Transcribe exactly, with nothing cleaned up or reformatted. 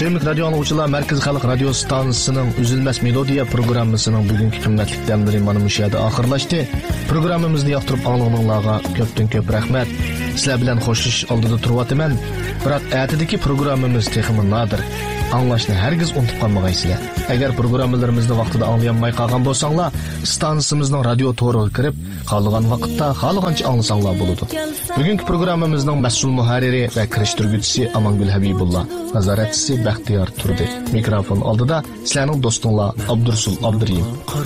Sevimli radyo anlıqçılar, Merkez Xalq Radio Stansiyasının Üzülməz Melodiya programmasının bugünkü qimmatli damları mana bu yerdə axırlaşdı. Proqramımızı yaxtırıb anlığınlarga köpdən köp rəhmət. Sizlər bilan xoşluş aldıda turvatıman. Biroq ətidəki proqramımız texmi nadir. Anlaşını hergiz unutub qalmağaysızlar. Əgər proqramlarımızı vaxtida anlayanmay qalğan bolsanglar, stansiyamızın radio toruğa kirib, qalğan vaqtda qalğanca anlasanglar boludu. Bugünkü proqramımızın məsul muharriri və kirişdirgüçüsü Amangül Habibullah, nazaratçısı Bəxtiyar Turdi. Mikrofon aldıda sizlərning dostunlar Abdursul Abduriyim.